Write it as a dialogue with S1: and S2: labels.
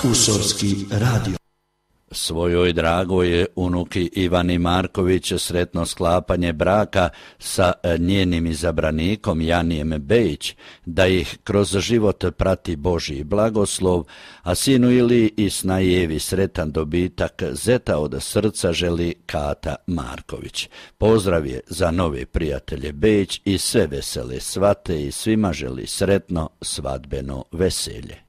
S1: Usorski radio.
S2: Svojoj dragoj unuki Ivani Marković sretno sklapanje braka sa njenim izabranikom Janijem Bejić, da ih kroz život prati Božji blagoslov, a sinu Ili i Snajevi sretan dobitak zeta od srca želi Kata Marković. Pozdrav je za nove prijatelje Bejić i sve vesele svate i svima želi sretno svadbeno veselje.